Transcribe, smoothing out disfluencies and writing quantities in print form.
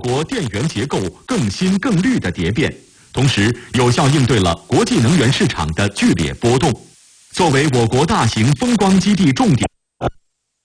国电源结构更新更绿的蝶变，同时有效应对了国际能源市场的剧烈波动。作为我国大型风光基地重点。